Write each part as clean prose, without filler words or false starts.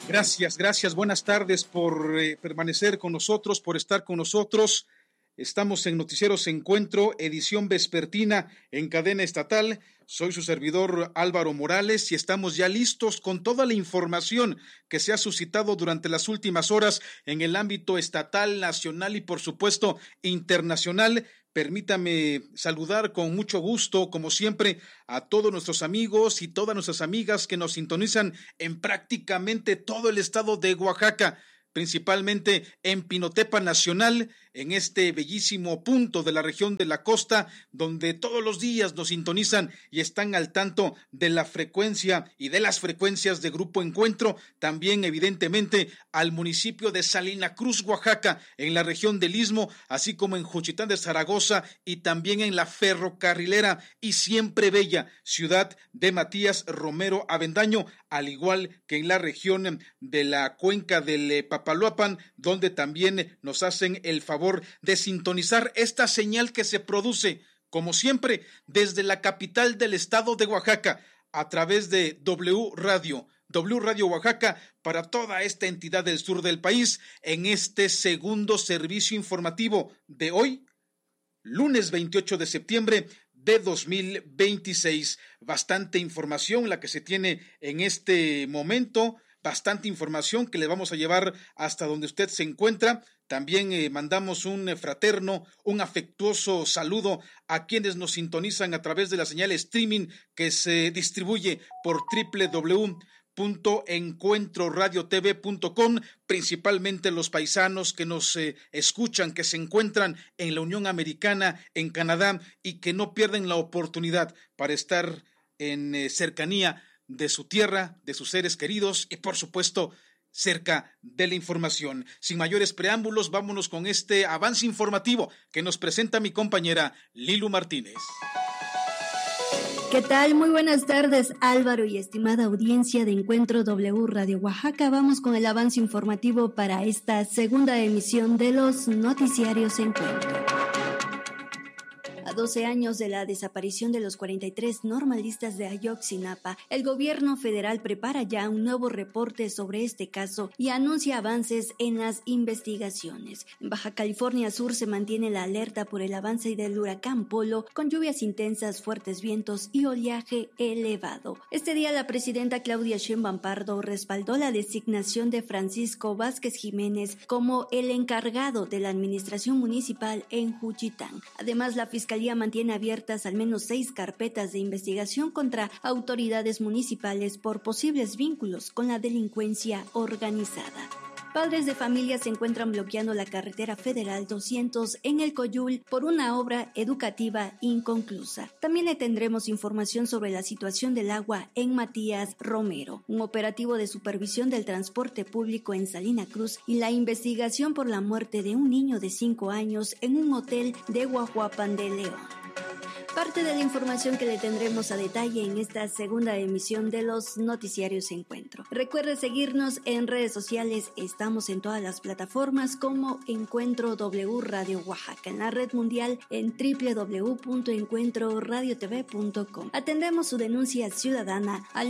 Gracias. Buenas tardes por permanecer con nosotros, por estar con nosotros. Estamos en Noticieros Encuentro, edición vespertina en cadena estatal. Soy su servidor Álvaro Morales y estamos ya listos con toda la información que se ha suscitado durante las últimas horas en el ámbito estatal, nacional y por supuesto internacional. Permítame saludar con mucho gusto, como siempre, a todos nuestros amigos y todas nuestras amigas que nos sintonizan en prácticamente todo el estado de Oaxaca, principalmente en Pinotepa Nacional, en este bellísimo punto de la región de la costa, donde todos los días nos sintonizan y están al tanto de la frecuencia y de las frecuencias de Grupo Encuentro, también evidentemente al municipio de Salina Cruz, Oaxaca, en la región del Istmo, así como en Juchitán de Zaragoza y también en la ferrocarrilera y siempre bella ciudad de Matías Romero Avendaño, al igual que en la región de la cuenca del Papaloapan, donde también nos hacen el favor de sintonizar esta señal que se produce, como siempre, desde la capital del estado de Oaxaca, a través de W Radio Oaxaca, para toda esta entidad del sur del país, en este segundo servicio informativo de hoy, lunes 28 de septiembre de 2026. Bastante información la que se tiene en este momento, bastante información que le vamos a llevar hasta donde usted se encuentra. También mandamos un fraterno, un afectuoso saludo a quienes nos sintonizan a través de la señal streaming que se distribuye por www.encuentroradiotv.com, principalmente los paisanos que nos escuchan, que se encuentran en la Unión Americana, en Canadá, y que no pierden la oportunidad para estar en cercanía de su tierra, de sus seres queridos y por supuesto cerca de la información. Sin mayores preámbulos, vámonos con este avance informativo que nos presenta mi compañera Lilu Martínez. ¿Qué tal? Muy buenas tardes, Álvaro y estimada audiencia de Encuentro W Radio Oaxaca. Vamos con el avance informativo para esta segunda emisión de los noticiarios Encuentro. A 12 años de la desaparición de los 43 normalistas de Ayotzinapa, el gobierno federal prepara ya un nuevo reporte sobre este caso y anuncia avances en las investigaciones. En Baja California Sur se mantiene la alerta por el avance del huracán Polo, con lluvias intensas, fuertes vientos y oleaje elevado. Este día la presidenta Claudia Sheinbaum Pardo respaldó la designación de Francisco Vázquez Jiménez como el encargado de la administración municipal en Juchitán. Además, la Fiscalía mantiene abiertas al menos 6 carpetas de investigación contra autoridades municipales por posibles vínculos con la delincuencia organizada. Padres de familia se encuentran bloqueando la carretera federal 200 en el Coyul por una obra educativa inconclusa. También le tendremos información sobre la situación del agua en Matías Romero, un operativo de supervisión del transporte público en Salina Cruz y la investigación por la muerte de un niño de 5 años en un hotel de Huajuapan de León. Parte de la información que le tendremos a detalle en esta segunda emisión de los noticiarios Encuentro. Recuerde seguirnos en redes sociales, estamos en todas las plataformas como Encuentro W Radio Oaxaca, en la red mundial en www.encuentroradiotv.com. Atendemos su denuncia ciudadana al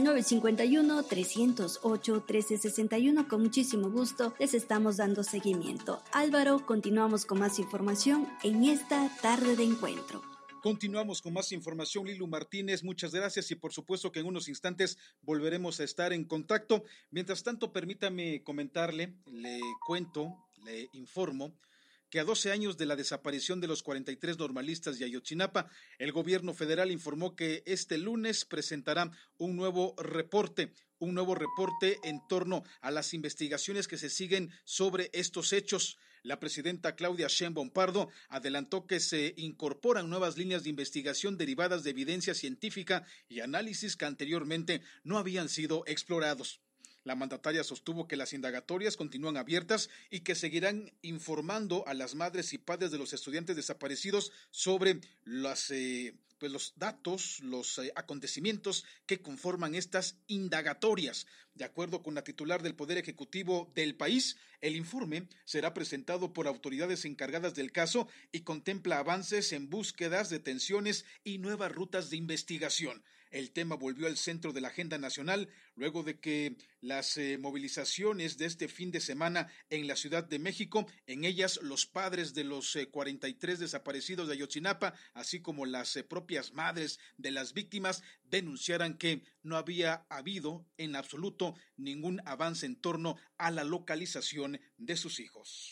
951-308-1361. Con muchísimo gusto les estamos dando seguimiento. Álvaro, continuamos con más información en esta tarde de encuentro. Continuamos con más información, Lilu Martínez, muchas gracias y por supuesto que en unos instantes volveremos a estar en contacto. Mientras tanto, permítame comentarle, le informo que a 12 años de la desaparición de los 43 normalistas de Ayotzinapa, el gobierno federal informó que este lunes presentará un nuevo reporte en torno a las investigaciones que se siguen sobre estos hechos. La presidenta Claudia Sheinbaum Pardo adelantó que se incorporan nuevas líneas de investigación derivadas de evidencia científica y análisis que anteriormente no habían sido explorados. La mandataria sostuvo que las indagatorias continúan abiertas y que seguirán informando a las madres y padres de los estudiantes desaparecidos sobre los datos, los acontecimientos que conforman estas indagatorias. De acuerdo con la titular del Poder Ejecutivo del país, el informe será presentado por autoridades encargadas del caso y contempla avances en búsquedas, detenciones y nuevas rutas de investigación. El tema volvió al centro de la agenda nacional luego de que las movilizaciones de este fin de semana en la Ciudad de México, en ellas los padres de los 43 desaparecidos de Ayotzinapa, así como las propias madres de las víctimas, denunciaran que no había habido en absoluto ningún avance en torno a la localización de sus hijos.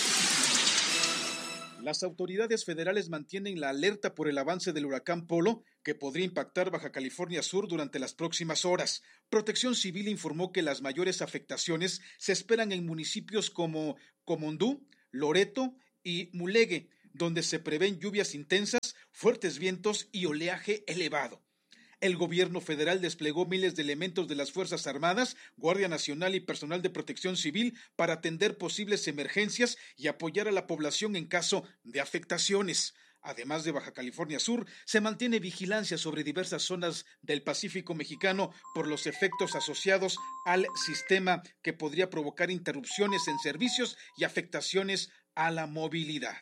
Las autoridades federales mantienen la alerta por el avance del huracán Polo, que podría impactar Baja California Sur durante las próximas horas. Protección Civil informó que las mayores afectaciones se esperan en municipios como Comondú, Loreto y Mulegé, donde se prevén lluvias intensas, fuertes vientos y oleaje elevado. El gobierno federal desplegó miles de elementos de las Fuerzas Armadas, Guardia Nacional y personal de protección civil para atender posibles emergencias y apoyar a la población en caso de afectaciones. Además de Baja California Sur, se mantiene vigilancia sobre diversas zonas del Pacífico mexicano por los efectos asociados al sistema que podría provocar interrupciones en servicios y afectaciones a la movilidad.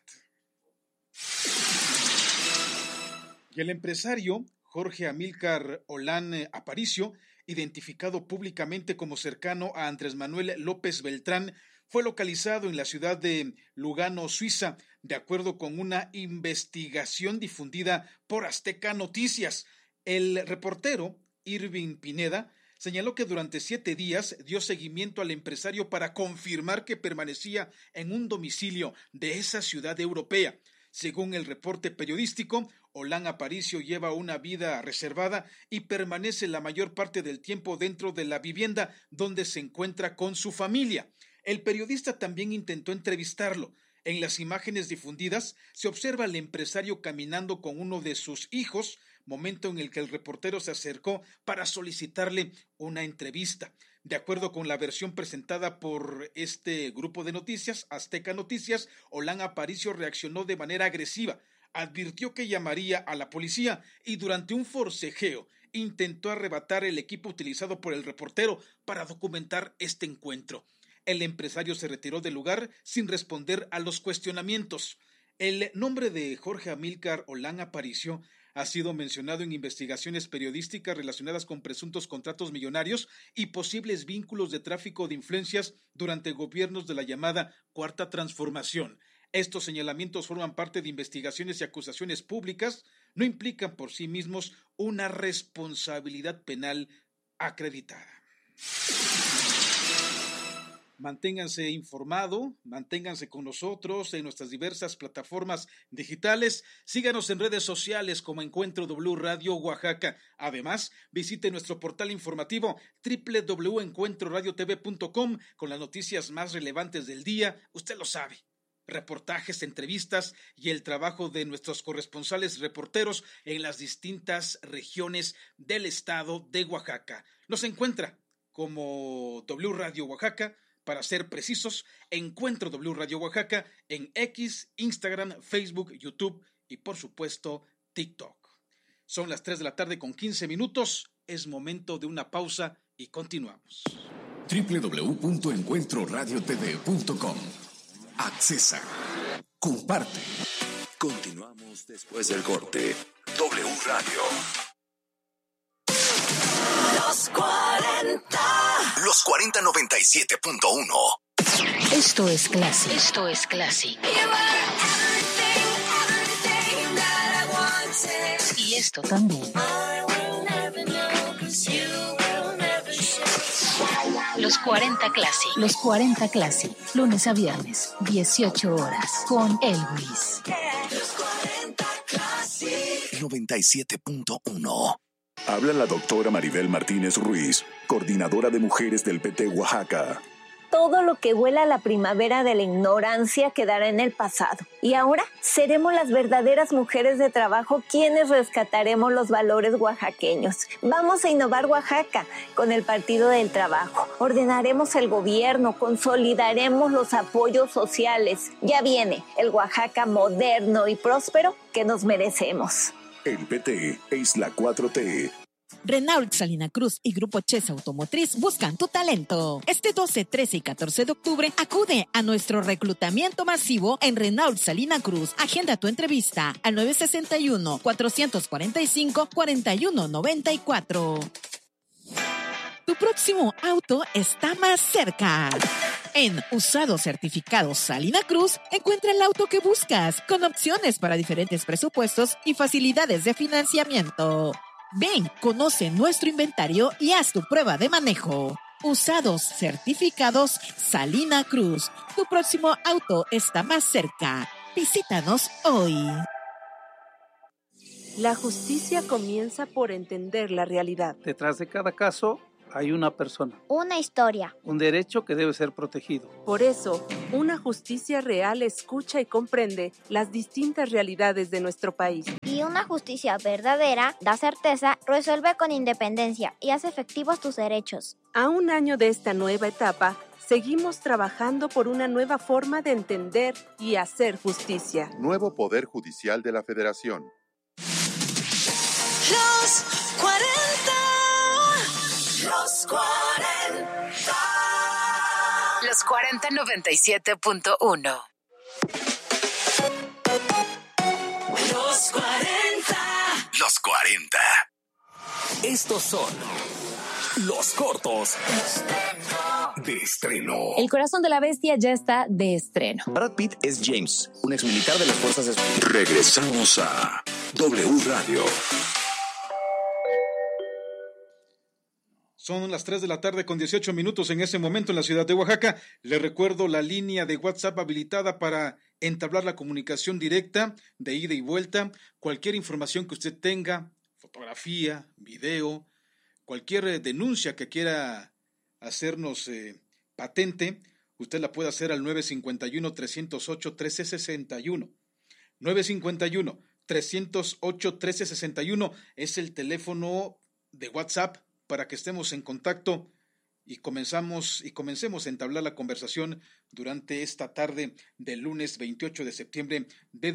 Y el empresario Jorge Amílcar Olán Aparicio, identificado públicamente como cercano a Andrés Manuel López Beltrán, fue localizado en la ciudad de Lugano, Suiza, de acuerdo con una investigación difundida por Azteca Noticias. El reportero Irving Pineda señaló que durante 7 días dio seguimiento al empresario para confirmar que permanecía en un domicilio de esa ciudad europea. Según el reporte periodístico, Olán Aparicio lleva una vida reservada y permanece la mayor parte del tiempo dentro de la vivienda donde se encuentra con su familia. El periodista también intentó entrevistarlo. En las imágenes difundidas se observa al empresario caminando con uno de sus hijos, momento en el que el reportero se acercó para solicitarle una entrevista. De acuerdo con la versión presentada por este grupo de noticias, Azteca Noticias, Olán Aparicio reaccionó de manera agresiva, advirtió que llamaría a la policía y durante un forcejeo intentó arrebatar el equipo utilizado por el reportero para documentar este encuentro. El empresario se retiró del lugar sin responder a los cuestionamientos. El nombre de Jorge Amílcar Olán Aparicio ha sido mencionado en investigaciones periodísticas relacionadas con presuntos contratos millonarios y posibles vínculos de tráfico de influencias durante gobiernos de la llamada Cuarta Transformación. Estos señalamientos forman parte de investigaciones y acusaciones públicas, no implican por sí mismos una responsabilidad penal acreditada. Manténganse informados, manténganse con nosotros en nuestras diversas plataformas digitales. Síganos en redes sociales como Encuentro W Radio Oaxaca. Además, visite nuestro portal informativo www.encuentroradiotv.com con las noticias más relevantes del día. Usted lo sabe. Reportajes, entrevistas y el trabajo de nuestros corresponsales reporteros en las distintas regiones del estado de Oaxaca. Nos encuentra como W Radio Oaxaca. Para ser precisos, Encuentro W Radio Oaxaca en X, Instagram, Facebook, YouTube y por supuesto TikTok. Son las 3 de la tarde con 15 minutos. Es momento de una pausa y continuamos. www.encuentroradiotv.com. Accesa. Comparte. Continuamos después del corte. W Radio. Los 40. Los 40 97.1. Esto es Classic. Esto es Classic. Y esto también. Los 40 Classic. Los 40 Classic. Lunes a viernes, 18 horas. Con Elvis. Los 40 Classic. 97.1. Habla la doctora Maribel Martínez Ruiz, coordinadora de mujeres del PT Oaxaca. Todo lo que huela a la primavera de la ignorancia quedará en el pasado. Y ahora seremos las verdaderas mujeres de trabajo quienes rescataremos los valores oaxaqueños. Vamos a innovar Oaxaca con el Partido del Trabajo. Ordenaremos el gobierno, consolidaremos los apoyos sociales. Ya viene el Oaxaca moderno y próspero que nos merecemos. El PT es la 4T. Renault Salina Cruz y Grupo Chess Automotriz buscan tu talento. Este 12, 13 y 14 de octubre acude a nuestro reclutamiento masivo en Renault Salina Cruz. Agenda tu entrevista al 961-445-4194. Tu próximo auto está más cerca. En Usados Certificados Salina Cruz, encuentra el auto que buscas, con opciones para diferentes presupuestos y facilidades de financiamiento. Ven, conoce nuestro inventario y haz tu prueba de manejo. Usados Certificados Salina Cruz. Tu próximo auto está más cerca. Visítanos hoy. La justicia comienza por entender la realidad. Detrás de cada caso hay una persona. Una historia. Un derecho que debe ser protegido. Por eso, una justicia real escucha y comprende las distintas realidades de nuestro país. Y una justicia verdadera da certeza, resuelve con independencia y hace efectivos tus derechos. A un año de esta nueva etapa, seguimos trabajando por una nueva forma de entender y hacer justicia. Nuevo Poder Judicial de la Federación. Los 40. Los 40. Los 40 97.1. Los 40. Los 40. Estos son los cortos de estreno. El corazón de la bestia ya está de estreno. Brad Pitt es James, un exmilitar de las fuerzas de... Regresamos a W Radio. Son las 3 de la tarde con 18 minutos en ese momento en la ciudad de Oaxaca. Les recuerdo la línea de WhatsApp habilitada para entablar la comunicación directa de ida y vuelta. Cualquier información que usted tenga, fotografía, video, cualquier denuncia que quiera hacernos patente, usted la puede hacer al 951-308-1361. 951-308-1361 es el teléfono de WhatsApp para que estemos en contacto y comencemos a entablar la conversación durante esta tarde del lunes 28 de septiembre de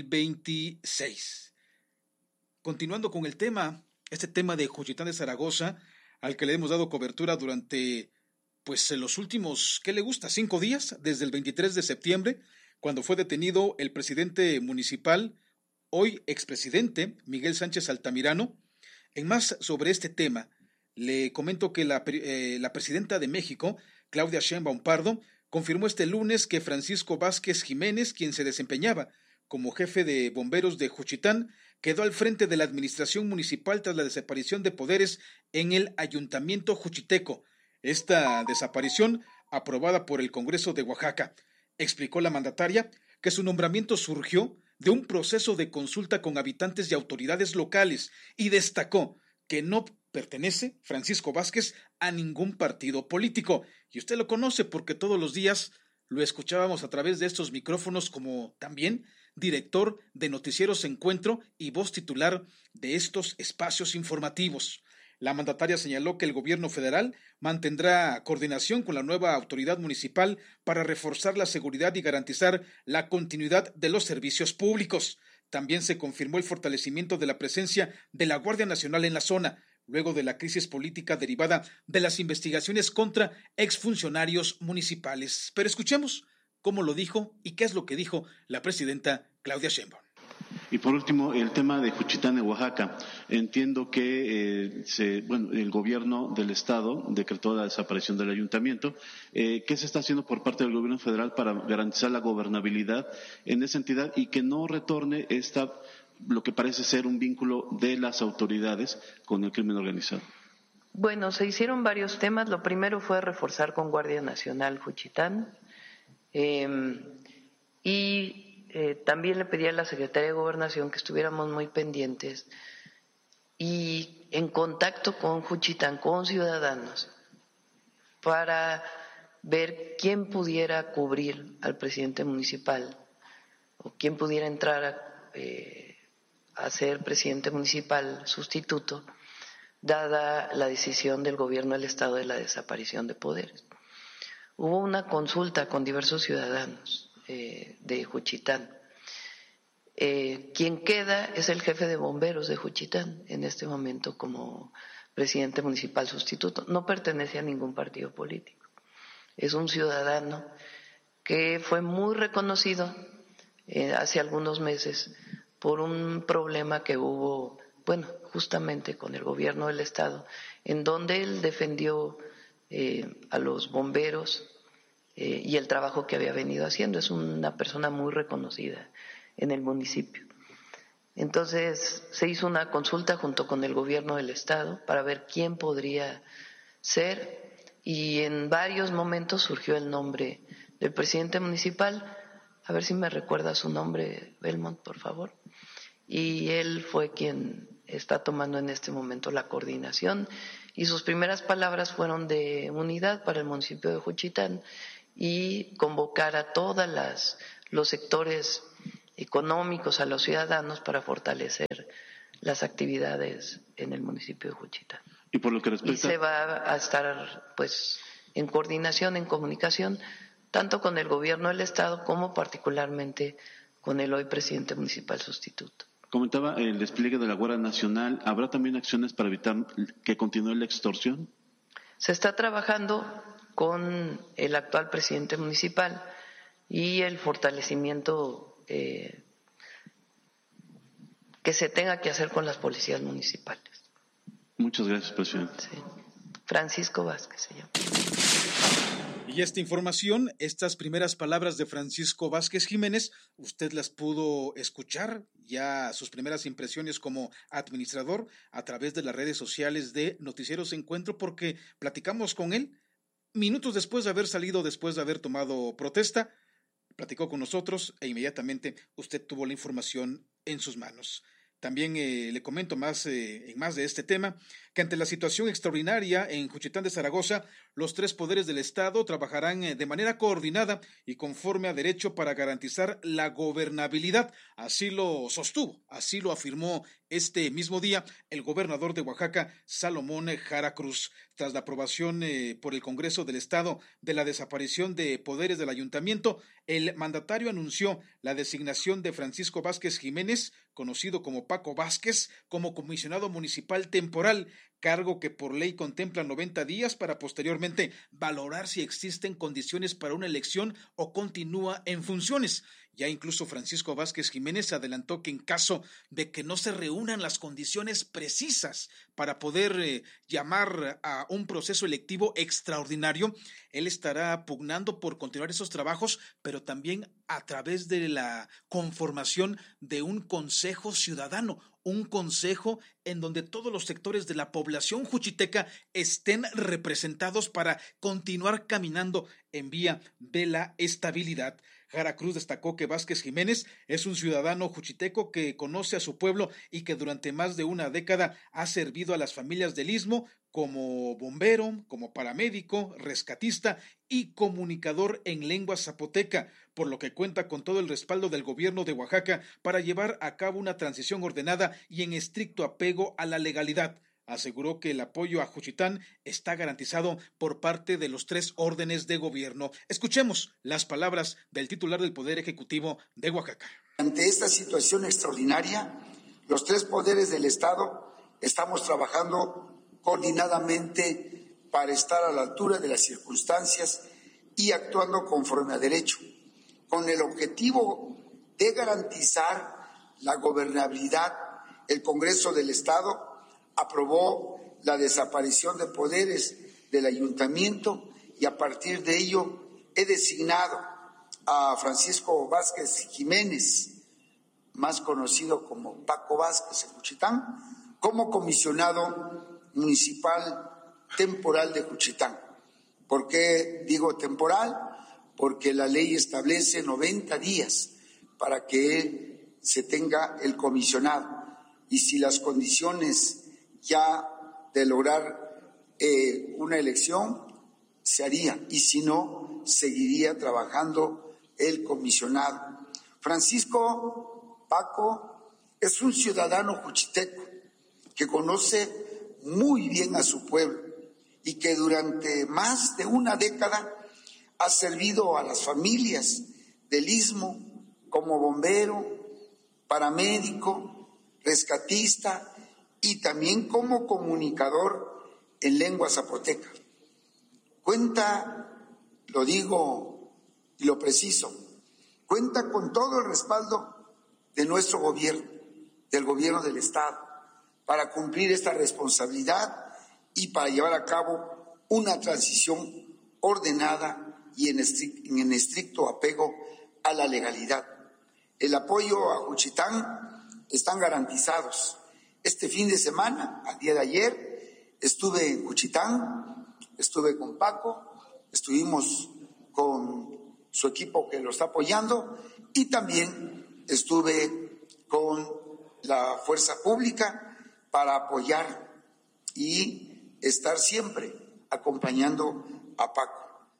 2026. Continuando con el tema, este tema de Juchitán de Zaragoza, al que le hemos dado cobertura durante, los últimos, ¿qué le gusta? 5 días, desde el 23 de septiembre, cuando fue detenido el presidente municipal, hoy expresidente, Miguel Sánchez Altamirano. En más sobre este tema, le comento que la presidenta de México, Claudia Sheinbaum Pardo, confirmó este lunes que Francisco Vázquez Jiménez, quien se desempeñaba como jefe de bomberos de Juchitán, quedó al frente de la administración municipal tras la desaparición de poderes en el ayuntamiento juchiteco. Esta desaparición, aprobada por el Congreso de Oaxaca, explicó la mandataria que su nombramiento surgió de un proceso de consulta con habitantes y autoridades locales y destacó que no pertenece Francisco Vázquez a ningún partido político. Y usted lo conoce porque todos los días lo escuchábamos a través de estos micrófonos como también director de Noticieros Encuentro y voz titular de estos espacios informativos. La mandataria señaló que el gobierno federal mantendrá coordinación con la nueva autoridad municipal para reforzar la seguridad y garantizar la continuidad de los servicios públicos. También se confirmó el fortalecimiento de la presencia de la Guardia Nacional en la zona, luego de la crisis política derivada de las investigaciones contra exfuncionarios municipales. Pero escuchemos cómo lo dijo y qué es lo que dijo la presidenta Claudia Sheinbaum. Y por último, el tema de Juchitán en Oaxaca. Entiendo que el gobierno del estado decretó la desaparición del ayuntamiento. ¿Qué se está haciendo por parte del gobierno federal para garantizar la gobernabilidad en esa entidad y que no retorne lo que parece ser un vínculo de las autoridades con el crimen organizado? Bueno, se hicieron varios temas. Lo primero fue reforzar con Guardia Nacional Juchitán también le pedí a la Secretaría de Gobernación que estuviéramos muy pendientes y en contacto con Juchitán, con ciudadanos, para ver quién pudiera cubrir al presidente municipal o quién pudiera entrar a ser presidente municipal sustituto, dada la decisión del gobierno del Estado de la desaparición de poderes. Hubo una consulta con diversos ciudadanos de Juchitán. Quien queda es el jefe de bomberos de Juchitán en este momento como presidente municipal sustituto. No pertenece a ningún partido político. Es un ciudadano que fue muy reconocido hace algunos meses por un problema que hubo, justamente con el gobierno del estado, en donde él defendió a los bomberos y el trabajo que había venido haciendo. Es una persona muy reconocida en el municipio. Entonces se hizo una consulta junto con el gobierno del estado para ver quién podría ser, y en varios momentos surgió el nombre del presidente municipal. A ver si me recuerda su nombre, Belmont, por favor. Y él fue quien está tomando en este momento la coordinación, y sus primeras palabras fueron de unidad para el municipio de Juchitán y convocar a todos los sectores económicos, a los ciudadanos, para fortalecer las actividades en el municipio de Juchitán. Y por lo que respecta... Y se va a estar en coordinación, en comunicación, tanto con el gobierno del estado como particularmente con el hoy presidente municipal sustituto. Comentaba el despliegue de la Guardia Nacional. ¿Habrá también acciones para evitar que continúe la extorsión? Se está trabajando con el actual presidente municipal y el fortalecimiento que se tenga que hacer con las policías municipales. Muchas gracias, presidente. Sí. Francisco Vázquez se llama. Y esta información, estas primeras palabras de Francisco Vázquez Jiménez, usted las pudo escuchar, ya sus primeras impresiones como administrador a través de las redes sociales de Noticieros Encuentro, porque platicamos con él minutos después de haber salido, después de haber tomado protesta. Platicó con nosotros e inmediatamente usted tuvo la información en sus manos. También le comento más de este tema, que ante la situación extraordinaria en Juchitán de Zaragoza, los tres poderes del Estado trabajarán de manera coordinada y conforme a derecho para garantizar la gobernabilidad. Así lo sostuvo, así lo afirmó este mismo día el gobernador de Oaxaca, Salomón Jara Cruz. Tras la aprobación por el Congreso del Estado de la desaparición de poderes del ayuntamiento, el mandatario anunció la designación de Francisco Vázquez Jiménez, conocido como Paco Vázquez, como comisionado municipal temporal, cargo que por ley contempla 90 días para posteriormente valorar si existen condiciones para una elección o continúa en funciones. Ya incluso Francisco Vázquez Jiménez adelantó que en caso de que no se reúnan las condiciones precisas para poder llamar a un proceso electivo extraordinario, él estará pugnando por continuar esos trabajos, pero también a través de la conformación de un consejo ciudadano, un consejo en donde todos los sectores de la población juchiteca estén representados para continuar caminando en vía de la estabilidad. Jara Cruz destacó que Vázquez Jiménez es un ciudadano juchiteco que conoce a su pueblo y que durante más de una década ha servido a las familias del Istmo como bombero, como paramédico, rescatista y comunicador en lengua zapoteca, por lo que cuenta con todo el respaldo del gobierno de Oaxaca para llevar a cabo una transición ordenada y en estricto apego a la legalidad. Aseguró que el apoyo a Juchitán está garantizado por parte de los tres órdenes de gobierno. Escuchemos las palabras del titular del Poder Ejecutivo de Oaxaca. Ante esta situación extraordinaria, los tres poderes del Estado estamos trabajando coordinadamente para estar a la altura de las circunstancias y actuando conforme a derecho, con el objetivo de garantizar la gobernabilidad. El Congreso del Estado aprobó la desaparición de poderes del ayuntamiento y a partir de ello he designado a Francisco Vázquez Jiménez, más conocido como Paco Vázquez en Juchitán, como comisionado municipal temporal de Juchitán. ¿Por qué digo temporal? Porque la ley establece 90 días para que se tenga el comisionado y si las condiciones ya de lograr una elección se haría y si no, seguiría trabajando el comisionado. Francisco Paco es un ciudadano juchiteco que conoce muy bien a su pueblo y que durante más de una década ha servido a las familias del Istmo como bombero, paramédico, rescatista y también como comunicador en lengua zapoteca. Cuenta, lo digo y lo preciso, cuenta con todo el respaldo de nuestro gobierno, del gobierno del Estado, para cumplir esta responsabilidad y para llevar a cabo una transición ordenada y en estricto apego a la legalidad. El apoyo a Juchitán están garantizados. Este fin de semana, al día de ayer, estuve en Juchitán, estuve con Paco, estuvimos con su equipo que lo está apoyando y también estuve con la fuerza pública para apoyar y estar siempre acompañando a Paco.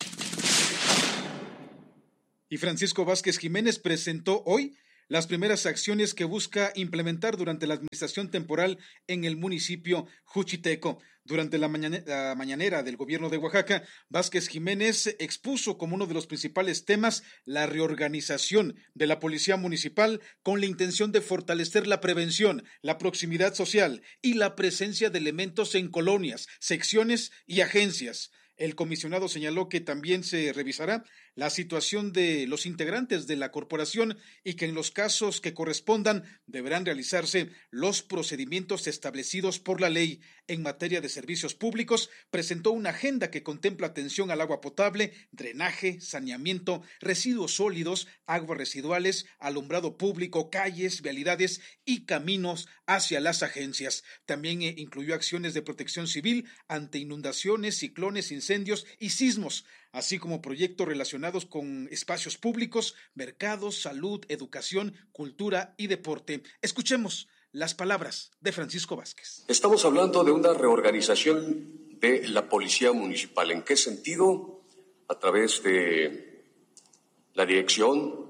Y Francisco Vázquez Jiménez presentó hoy las primeras acciones que busca implementar durante la administración temporal en el municipio juchiteco. Durante la mañanera del gobierno de Oaxaca, Vázquez Jiménez expuso como uno de los principales temas la reorganización de la policía municipal con la intención de fortalecer la prevención, la proximidad social y la presencia de elementos en colonias, secciones y agencias. El comisionado señaló que también se revisará la situación de los integrantes de la corporación y que en los casos que correspondan deberán realizarse los procedimientos establecidos por la ley. En materia de servicios públicos, presentó una agenda que contempla atención al agua potable, drenaje, saneamiento, residuos sólidos, aguas residuales, alumbrado público, calles, vialidades y caminos hacia las agencias. También incluyó acciones de protección civil ante inundaciones, ciclones, incendios y sismos, así como proyectos relacionados con espacios públicos, mercados, salud, educación, cultura y deporte. Escuchemos las palabras de Francisco Vázquez. Estamos hablando de una reorganización de la policía municipal. ¿En qué sentido? A través de la dirección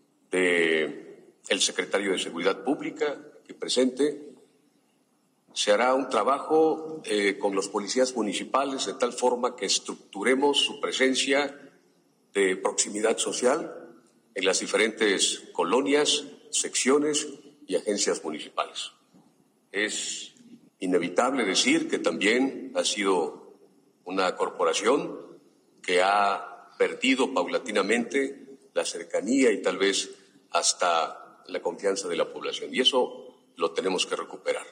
del secretario de Seguridad Pública aquí presente. Se hará un trabajo con los policías municipales de tal forma que estructuremos su presencia de proximidad social en las diferentes colonias, secciones y agencias municipales. Es inevitable decir que también ha sido una corporación que ha perdido paulatinamente la cercanía y tal vez hasta la confianza de la población. Y eso lo tenemos que recuperar,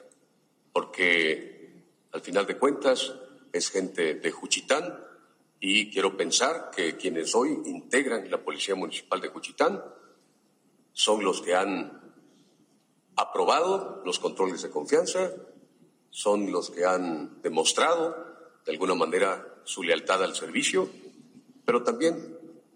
porque al final de cuentas es gente de Juchitán y quiero pensar que quienes hoy integran la Policía Municipal de Juchitán son los que han aprobado los controles de confianza, son los que han demostrado de alguna manera su lealtad al servicio, pero también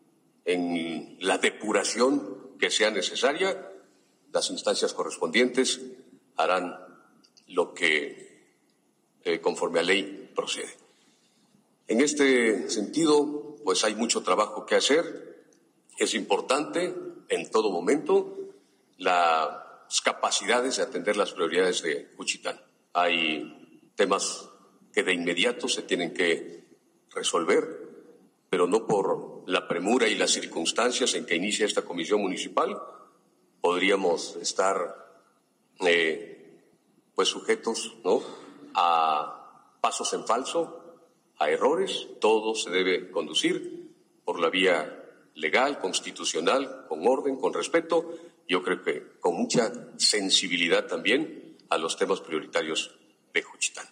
en la depuración que sea necesaria, las instancias correspondientes harán lo que conforme a ley procede. En este sentido, pues hay mucho trabajo que hacer. Es importante en todo momento las capacidades de atender las prioridades de Juchitán. Hay temas que de inmediato se tienen que resolver, pero no por la premura y las circunstancias en que inicia esta comisión municipal podríamos estar pues sujetos, ¿no?, a pasos en falso, a errores. Todo se debe conducir por la vía legal, constitucional, con orden, con respeto. Yo creo que con mucha sensibilidad también a los temas prioritarios de Juchitán.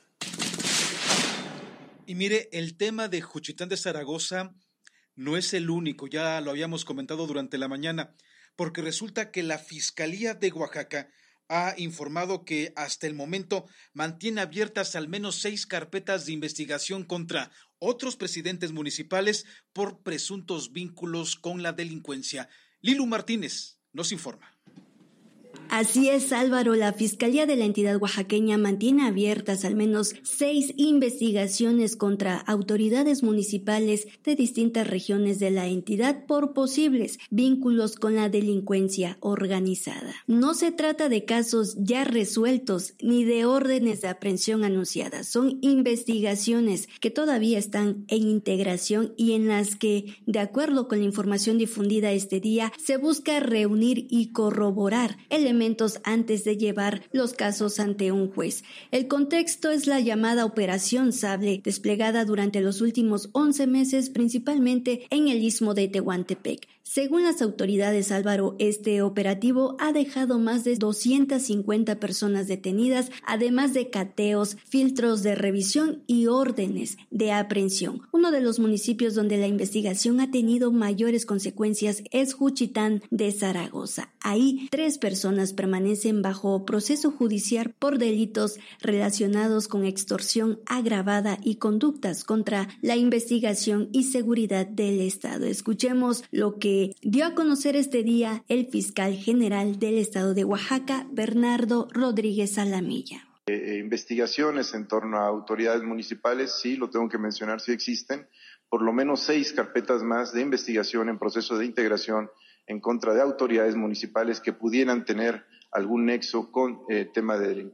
Y mire, el tema de Juchitán de Zaragoza no es el único, ya lo habíamos comentado durante la mañana, porque resulta que la Fiscalía de Oaxaca ha informado que hasta el momento mantiene abiertas al menos 6 carpetas de investigación contra otros presidentes municipales por presuntos vínculos con la delincuencia. Lilu Martínez nos informa. Así es, Álvaro, la Fiscalía de la entidad oaxaqueña mantiene abiertas al menos 6 investigaciones contra autoridades municipales de distintas regiones de la entidad por posibles vínculos con la delincuencia organizada. No se trata de casos ya resueltos ni de órdenes de aprehensión anunciadas, son investigaciones que todavía están en integración y en las que, de acuerdo con la información difundida este día, se busca reunir y corroborar elementos elementos antes de llevar los casos ante un juez. El contexto es la llamada Operación Sable, desplegada durante los últimos 11 meses, principalmente en el istmo de Tehuantepec. Según las autoridades, Álvaro, este operativo ha dejado más de 250 personas detenidas, además de cateos, filtros de revisión y órdenes de aprehensión. Uno de los municipios donde la investigación ha tenido mayores consecuencias es Juchitán de Zaragoza. Ahí 3 personas permanecen bajo proceso judicial por delitos relacionados con extorsión agravada y conductas contra la investigación y seguridad del Estado. Escuchemos lo que dio a conocer este día el fiscal general del Estado de Oaxaca, Bernardo Rodríguez Alamilla. Investigaciones en torno a autoridades municipales, sí, lo tengo que mencionar, sí existen. Por lo menos 6 carpetas más de investigación en proceso de integración en contra de autoridades municipales que pudieran tener algún nexo con tema de delincuencia.